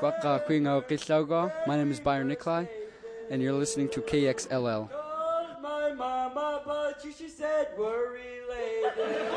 My name is Byron Nikolai, and you're listening to KXLL. My mama, but she said we're related.